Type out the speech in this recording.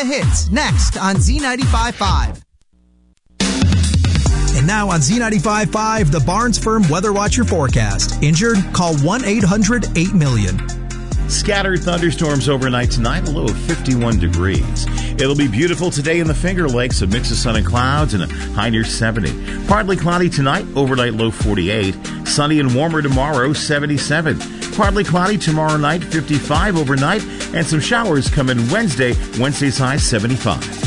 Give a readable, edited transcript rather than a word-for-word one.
the hits, next on Z95.5. And now on Z95.5, the Barnes Firm Weather Watcher forecast. Injured? Call 1-800-8-million. Scattered thunderstorms overnight tonight, a low of 51 degrees. It'll be beautiful today in the Finger Lakes, a mix of sun and clouds, and a high near 70. Partly cloudy tonight, overnight low 48. Sunny and warmer tomorrow, 77. Partly cloudy tomorrow night, 55 overnight, and some showers come in Wednesday. Wednesday's high, 75.